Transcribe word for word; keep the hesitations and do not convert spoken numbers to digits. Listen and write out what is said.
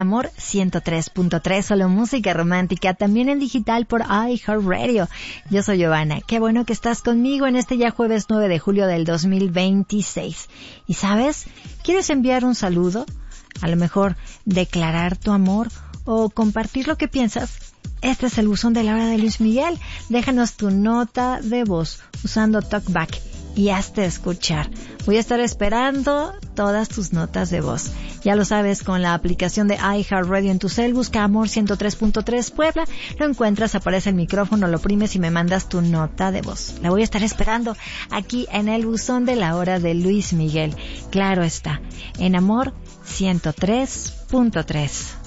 Amor ciento tres punto tres, solo música romántica, también en digital por iHeartRadio. Yo soy Giovanna, qué bueno que estás conmigo en este ya jueves nueve de julio del dos mil veintiséis. ¿Y sabes? ¿Quieres enviar un saludo? A lo mejor declarar tu amor o compartir lo que piensas. Este es el buzón de la hora de Luis Miguel. Déjanos tu nota de voz usando TalkBack y hazte escuchar. Voy a estar esperando todas tus notas de voz. Ya lo sabes, con la aplicación de iHeartRadio en tu cel, busca Amor ciento tres punto tres Puebla, lo encuentras, aparece el micrófono, lo oprimes y me mandas tu nota de voz. La voy a estar esperando aquí en el buzón de la hora de Luis Miguel. Claro está, en Amor ciento tres punto tres.